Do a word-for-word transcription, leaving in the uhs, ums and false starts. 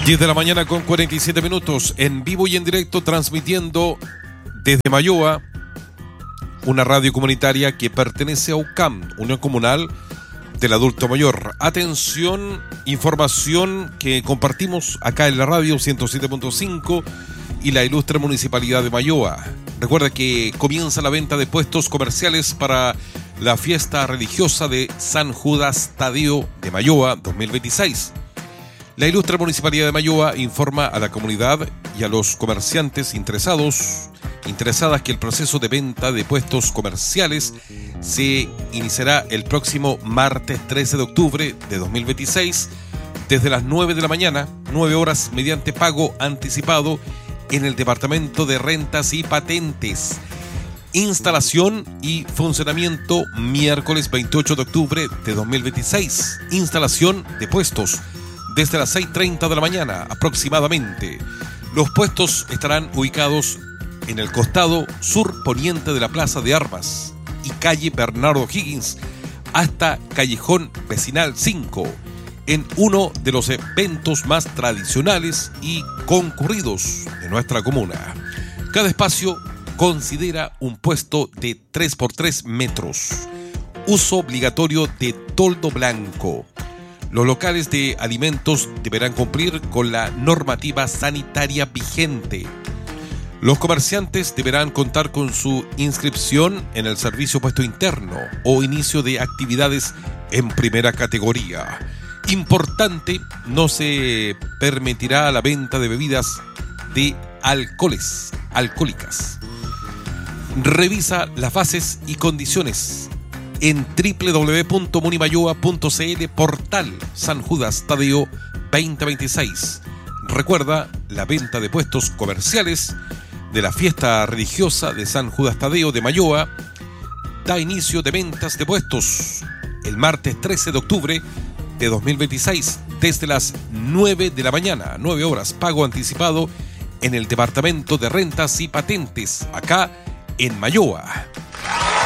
diez de la mañana con cuarenta y siete minutos, en vivo y en directo, transmitiendo desde Mayoa, una radio comunitaria que pertenece a U C A M, Unión Comunal del Adulto Mayor. Atención, información que compartimos acá en la radio ciento siete punto cinco y la ilustre Municipalidad de Mayoa. Recuerda que comienza la venta de puestos comerciales para la fiesta religiosa de San Judas Tadeo de Mayoa dos mil veintiséis. La ilustre Municipalidad de Mayoa informa a la comunidad y a los comerciantes interesados, interesadas que el proceso de venta de puestos comerciales se iniciará el próximo martes trece de octubre de dos mil veintiséis desde las nueve de la mañana, nueve horas, mediante pago anticipado en el Departamento de Rentas y Patentes. Instalación y funcionamiento miércoles veintiocho de octubre de dos mil veintiséis. Instalación de puestos desde las seis y media de la mañana aproximadamente. Los puestos estarán ubicados en el costado sur poniente de la Plaza de Armas y calle Bernardo Higgins hasta Callejón Vecinal cinco, en uno de los eventos más tradicionales y concurridos de nuestra comuna. Cada espacio considera un puesto de tres por tres metros. Uso obligatorio de toldo blanco. Los locales de alimentos deberán cumplir con la normativa sanitaria vigente. Los comerciantes deberán contar con su inscripción en el servicio puesto interno o inicio de actividades en primera categoría. Importante, no se permitirá la venta de bebidas de alcoholes, alcohólicas. Revisa las bases y condiciones en doble u doble u doble u punto munimayoa punto c l, portal San Judas Tadeo veinte veintiséis. Recuerda, la venta de puestos comerciales de la fiesta religiosa de San Judas Tadeo de Mayoa da inicio de ventas de puestos el martes trece de octubre de dos mil veintiséis desde las nueve de la mañana, nueve horas, pago anticipado en el Departamento de Rentas y Patentes, acá en Mayoa.